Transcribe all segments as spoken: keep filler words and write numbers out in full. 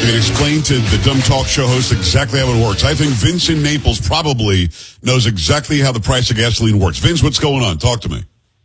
You can explain to the dumb talk show host exactly how it works. I think Vince in Naples probably knows exactly how the price of gasoline works. Vince, what's going on? Talk to me.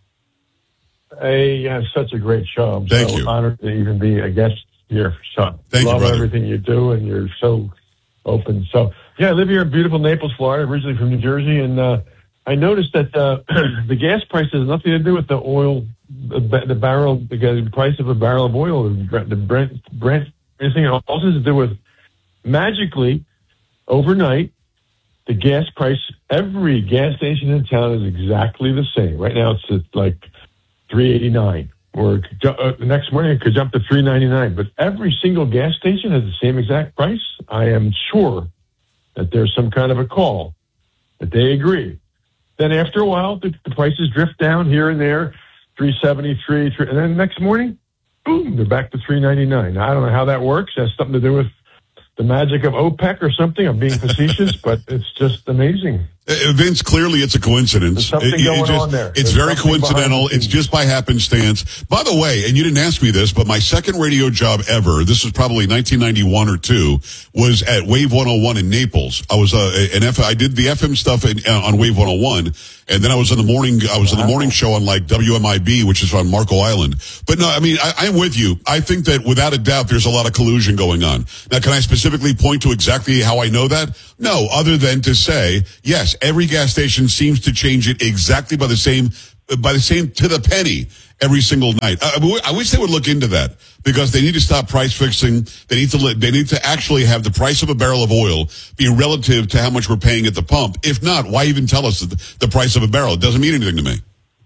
Hey, you have such a great show. I'm Thank so you. honored to even be a guest here, Sean. Thank you, Love brother. everything you do, and you're so open. So, yeah, I live here in beautiful Naples, Florida, originally from New Jersey, and uh, I noticed that uh, the gas price has nothing to do with the oil, the, the barrel, the price of a barrel of oil, the Brent, Brent, anything. It also has to do with magically overnight. The gas price, every gas station in town is exactly the same. Right now, it's at like three eighty-nine, or uh, the next morning it could jump to three ninety-nine. But every single gas station has the same exact price. I am sure that there's some kind of a call that they agree. Then after a while, the, the prices drift down here and there, three seventy-three, three, and then the next morning, boom, they're back to three ninety-nine. Now, I don't know how that works. It has something to do with the magic of OPEC or something. I'm being facetious, but it's just amazing. Uh, Vince, clearly it's a coincidence. There's something It- it going just- on there. It's There's very something coincidental. behind the It's just by happenstance. By the way, and you didn't ask me this, but my second radio job ever, this was probably nineteen ninety-one or two, was at Wave one oh one in Naples. I was uh, an F. I did the F M stuff in, uh, on Wave one oh one, and then I was in the morning. I was in the morning show on like W M I B, which is on Marco Island. But no, I mean, I, I'm with you. I think that without a doubt, there's a lot of collusion going on. Now, can I specifically point to exactly how I know that? No, other than to say, yes, every gas station seems to change it exactly by the same, by the same to the penny every single night. I, I wish they would look into that, because they need to stop price fixing. They need to let, they need to actually have the price of a barrel of oil be relative to how much we're paying at the pump. If not, why even tell us the, the price of a barrel? It doesn't mean anything to me.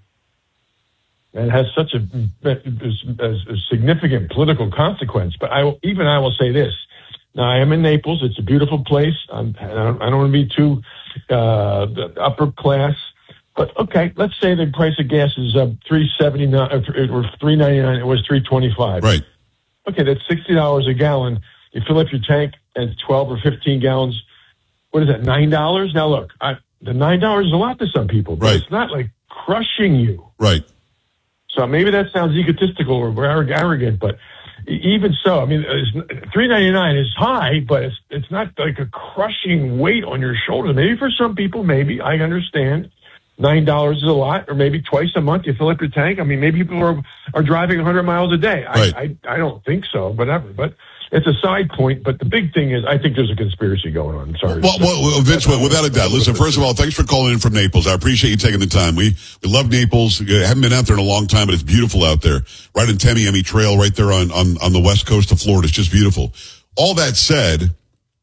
And it has such a, a, a significant political consequence. But I, even I will say this. Now, I am in Naples. It's a beautiful place. I'm, I don't, I don't want to be too uh, upper class. But, okay, let's say the price of gas is uh, three seventy-nine or three ninety-nine. It was three twenty-five. Right. Okay, that's sixty dollars a gallon. You fill up your tank and it's twelve or fifteen gallons. What is that, nine dollars? Now, look, I, the nine dollars is a lot to some people, but Right. it's not like crushing you. Right. So maybe that sounds egotistical or arrogant, but even so, I mean, three ninety-nine is high, but it's it's not like a crushing weight on your shoulders. Maybe for some people, maybe I understand. Nine dollars is a lot, or maybe twice a month you fill up your tank. I mean, maybe people are are driving a hundred miles a day. Right. I, I I don't think so, whatever. But it's a side point. But the big thing is, I think there's a conspiracy going on. I'm sorry. Well, well, Vince, without a doubt. Listen, first of all, thanks for calling in from Naples. I appreciate you taking the time. We we love Naples. We haven't been out there in a long time, but it's beautiful out there. Right in Tamiami Trail, right there on, on, on the west coast of Florida. It's just beautiful. All that said,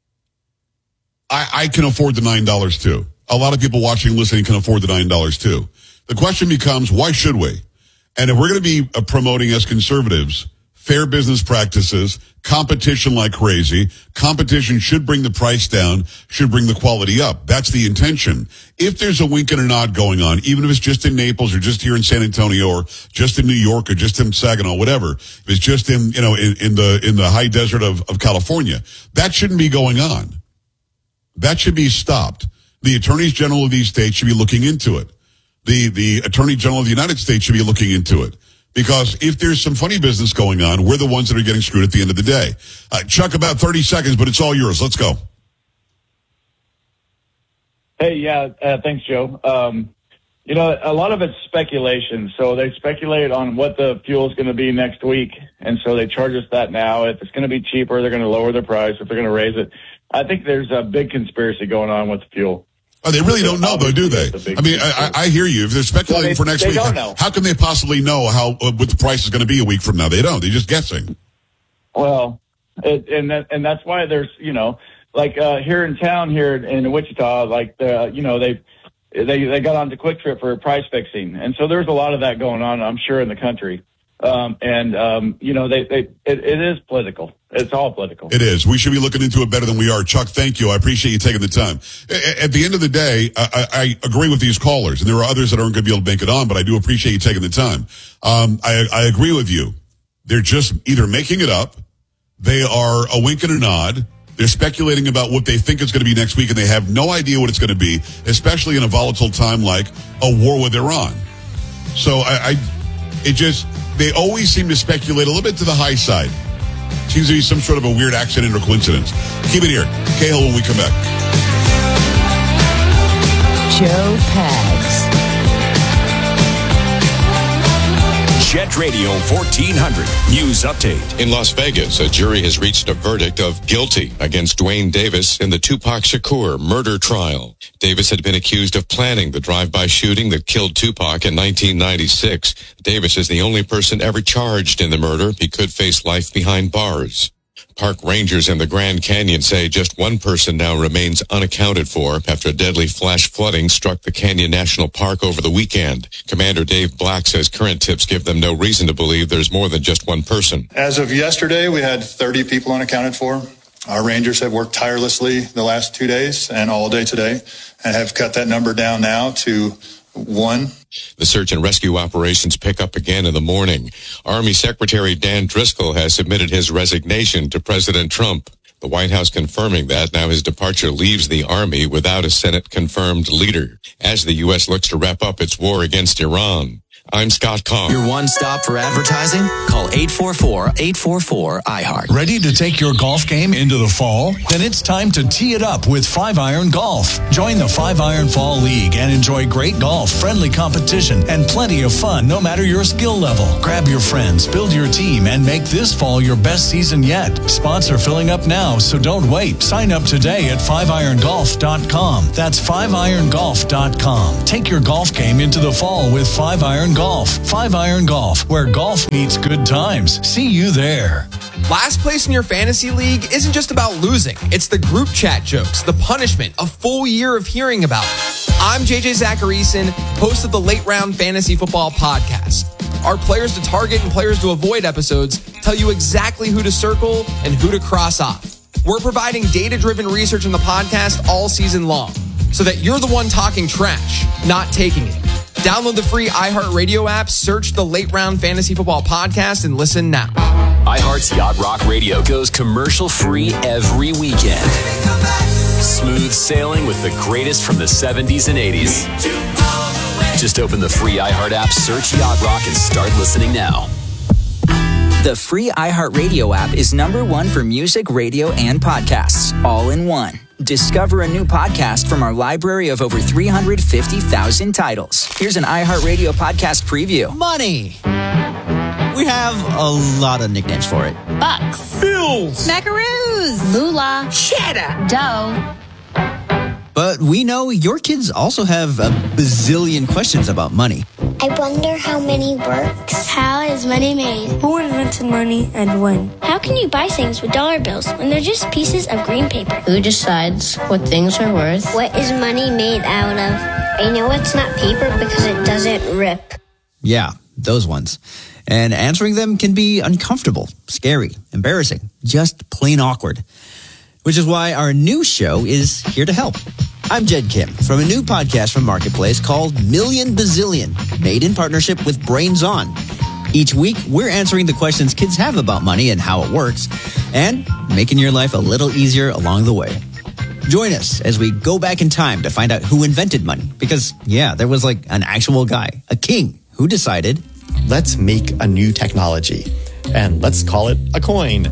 I, I can afford the nine dollars too. A lot of people watching and listening can afford the nine dollars too. The question becomes, why should we? And if we're going to be uh, promoting as conservatives fair business practices, competition like crazy, competition should bring the price down, should bring the quality up. That's the intention. If there's a wink and a nod going on, even if it's just in Naples or just here in San Antonio or just in New York or just in Saginaw, whatever, if it's just in, you know, in, in the, in the high desert of, of California, that shouldn't be going on. That should be stopped. The attorneys general of these states should be looking into it. The, the attorney general of the United States should be looking into it. Because if there's some funny business going on, we're the ones that are getting screwed at the end of the day. Uh, Chuck, about thirty seconds, but it's all yours. Let's go. Hey, yeah, uh, thanks, Joe. Um, you know, a lot of it's speculation. So they speculate on what the fuel is going to be next week, and so they charge us that now. If it's going to be cheaper, they're going to lower the price. If they're going to raise it, I think there's a big conspiracy going on with the fuel. Oh, they really don't know, though, do they? I mean, I, I hear you. If they're speculating Well, they- for next they week, don't know. how can they possibly know how uh, what the price is going to be a week from now? They don't. They're just guessing. Well, it, and that, and that's why there's, you know, like uh, here in town here in Wichita, like the, you know, they they they got onto Quick Trip for price fixing, and so there's a lot of that going on, I'm sure, in the country. Um, and um, you know, they they it, it is political. It's all political. It is. We should be looking into it better than we are. Chuck, thank you. I appreciate you taking the time. A- At the end of the day, I, I agree with these callers, and there are others that aren't going to be able to make it on, but I do appreciate you taking the time. Um, I, I agree with you. They're just either making it up, they are a wink and a nod, they're speculating about what they think is going to be next week, and they have no idea what it's going to be, especially in a volatile time like a war with Iran. So I, I it just, they always seem to speculate a little bit to the high side. Seems to be some sort of a weird accident or coincidence. Keep it here. Cahill when we come back. Joe Pags. Jet Radio fourteen hundred News Update. In Las Vegas, a jury has reached a verdict of guilty against Dwayne Davis in the Tupac Shakur murder trial. Davis had been accused of planning the drive-by shooting that killed Tupac in nineteen ninety-six. Davis is the only person ever charged in the murder. He could face life behind bars. Park rangers in the Grand Canyon say just one person now remains unaccounted for after deadly flash flooding struck the Canyon National Park over the weekend. Commander Dave Black says current tips give them no reason to believe there's more than just one person. As of yesterday, we had thirty people unaccounted for. Our rangers have worked tirelessly the last two days and all day today and have cut that number down now to one. The search and rescue operations pick up again in the morning. Army Secretary Dan Driscoll has submitted his resignation to President Trump. The White House confirming that now his departure leaves the Army without a Senate-confirmed leader, as the U S looks to wrap up its war against Iran. I'm Scott Cobb. Your one stop for advertising? Call eight four four, eight four four, I heart. Ready to take your golf game into the fall? Then it's time to tee it up with five iron Golf. Join the five iron Fall League and enjoy great golf, friendly competition, and plenty of fun no matter your skill level. Grab your friends, build your team, and make this fall your best season yet. Spots are filling up now, so don't wait. Sign up today at five iron golf dot com. That's five iron golf dot com. Take your golf game into the fall with five iron Golf. five iron Golf, where golf meets good times. See you there. Last place in your fantasy league isn't just about losing. It's the group chat jokes, the punishment, a full year of hearing about it. I'm J J Zacharyson, host of the Late Round Fantasy Football Podcast. Our players to target and players to avoid episodes tell you exactly who to circle and who to cross off. We're providing data-driven research in the podcast all season long so that you're the one talking trash, not taking it. Download the free iHeartRadio app, search the Late Round Fantasy Football Podcast, and listen now. iHeart's Yacht Rock Radio goes commercial-free every weekend. Smooth sailing with the greatest from the seventies and eighties. Just open the free iHeart app, search Yacht Rock, and start listening now. The free iHeartRadio app is number one for music, radio, and podcasts, all in one. Discover a new podcast from our library of over three hundred fifty thousand titles. Here's an iHeartRadio podcast preview. Money. We have a lot of nicknames for it. Bucks. Bills. Macaroons. Moolah. Cheddar. Dough. But we know your kids also have a bazillion questions about money. I wonder how money works. How is money made? Who invented money and when? How can you buy things with dollar bills when they're just pieces of green paper? Who decides what things are worth? What is money made out of? I know it's not paper because it doesn't rip. Yeah, those ones. And answering them can be uncomfortable, scary, embarrassing, just plain awkward. Which is why our new show is here to help. I'm Jed Kim from a new podcast from Marketplace called Million Bazillion, made in partnership with Brains On. Each week, we're answering the questions kids have about money and how it works, and making your life a little easier along the way. Join us as we go back in time to find out who invented money. Because, yeah, there was like an actual guy, a king, who decided, let's make a new technology, and let's call it a coin.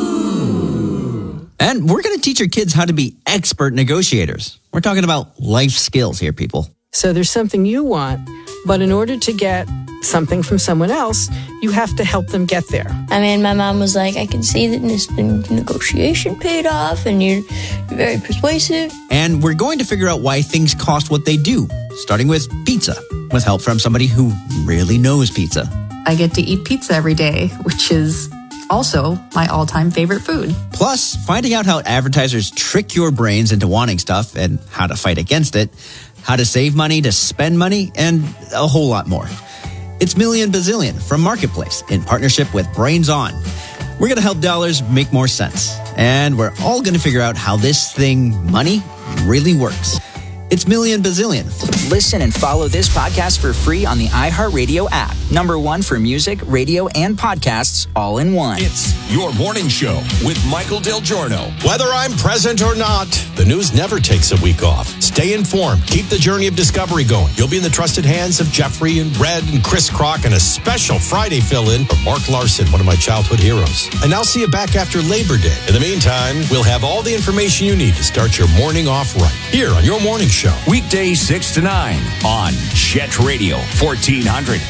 And we're going to teach your kids how to be expert negotiators. We're talking about life skills here, people. So there's something you want, but in order to get something from someone else, you have to help them get there. I mean, my mom was like, I can see that this negotiation paid off and you're very persuasive. And we're going to figure out why things cost what they do, starting with pizza, with help from somebody who really knows pizza. I get to eat pizza every day, which is also my all-time favorite food. Plus, finding out how advertisers trick your brains into wanting stuff and how to fight against it, how to save money, to spend money, and a whole lot more. It's Million Bazillion from Marketplace in partnership with Brains On. We're going to help dollars make more sense. And we're all going to figure out how this thing, money, really works. It's Million Bazillion. Listen and follow this podcast for free on the iHeartRadio app, Number one for music, radio, and podcasts all in one. It's Your Morning Show with Michael Del Giorno. Whether I'm present or not, the news never takes a week off. Stay informed. Keep the journey of discovery going. You'll be in the trusted hands of Jeffrey and Red and Chris Crock and a special Friday fill-in for Mark Larson, one of my childhood heroes. And I'll see you back after Labor Day. In the meantime, we'll have all the information you need to start your morning off right here on Your Morning Show. Weekdays six to nine on Chet Radio fourteen hundred.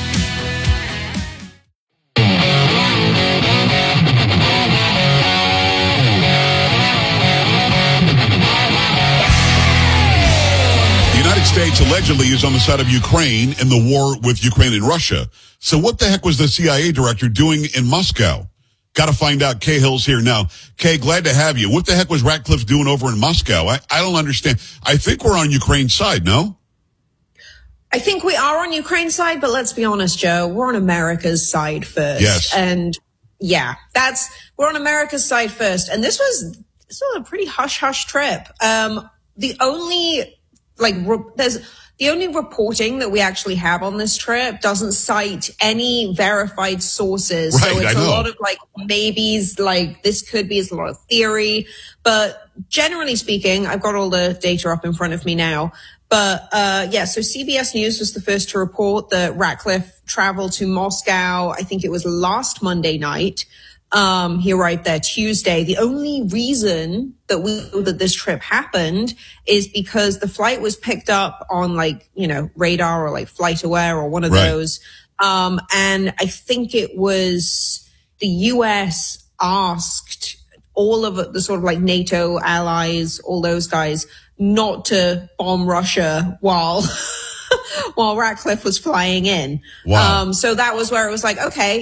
The United States allegedly is on the side of Ukraine in the war with Ukraine and Russia. So what the heck was the C I A director doing in Moscow? Got to find out. Kay Hill's here now. Kay, glad to have you. What the heck was Ratcliffe doing over in Moscow? I, I don't understand. I think we're on Ukraine's side, no? I think we are on Ukraine's side, but let's be honest, Joe, we're on America's side first. Yes. And yeah, that's, we're on America's side first. And this was, this was a pretty hush hush trip. Um, the only, like, re- there's, the only reporting that we actually have on this trip doesn't cite any verified sources. Right, so it's I know. a lot of like maybes, like this could be, it's a lot of theory. But generally speaking, I've got all the data up in front of me now. But uh yeah, so C B S News was the first to report that Ratcliffe traveled to Moscow. I think it was last Monday night. Um, he arrived there Tuesday. The only reason that we know that this trip happened is because the flight was picked up on like, you know, radar or like Flight Aware or one of Right. those. Um, and I think it was the U S asked all of the sort of like NATO allies, all those guys, not to bomb Russia while while Ratcliffe was flying in. Wow. Um, so that was where it was like, okay,